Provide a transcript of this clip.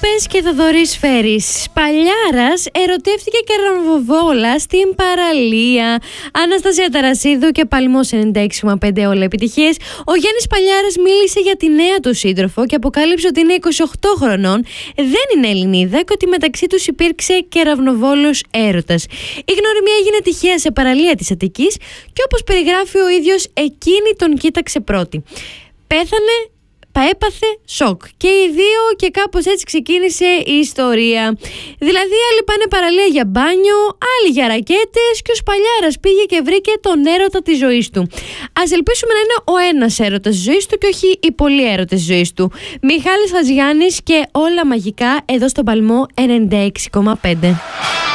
Πες και Θοδωρής Φέρης. Παλιάρας ερωτεύτηκε Κεραμβοβόλα στην παραλία. Αναστασία Ταρασίδου και Παλμός 96,5 όλα επιτυχίες. Ο Γιάννης Παλιάρας μίλησε για τη νέα του σύντροφο και αποκάλυψε ότι είναι 28 χρονών, δεν είναι Ελληνίδα και ότι μεταξύ τους υπήρξε κεραυνοβόλος έρωτας. Η γνωριμία έγινε τυχαία σε παραλία της Αττικής και όπως περιγράφει ο ίδιος, εκείνη τον κοίταξε πρώτη. Πέθανε, έπαθε σοκ και οι δύο και κάπως έτσι ξεκίνησε η ιστορία. Δηλαδή άλλοι πάνε παραλία για μπάνιο, άλλοι για ρακέτες και ο Σπαλιάρας πήγε και βρήκε τον έρωτα της ζωής του. Ας ελπίσουμε να είναι ο ένας έρωτας της ζωής του και όχι οι πολλοί έρωτες της ζωής του. Μιχάλης Χατζηγιάννης και όλα μαγικά εδώ στον Παλμό 96,5.